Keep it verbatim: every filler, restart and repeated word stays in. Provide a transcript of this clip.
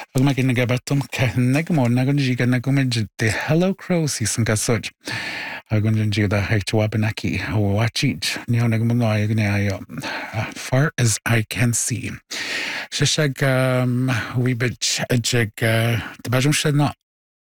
Ag me gin gabatum negmó nagan dí gan nagumid de Hello Crows san gasúd. Agun den dí a heitwabanaki watchit ní nag mná gné far as I can see. Se seg um, wee bit jeg de bajum se na